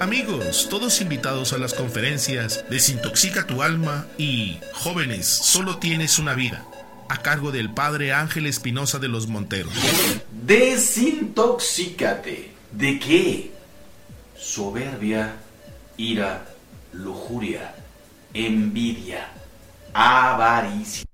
Amigos, todos invitados a las conferencias Desintoxica tu alma y Jóvenes, solo tienes una vida, a cargo del Padre Ángel Espinosa de los Monteros. Desintoxícate. ¿De qué? Soberbia, ira, lujuria, envidia, avaricia.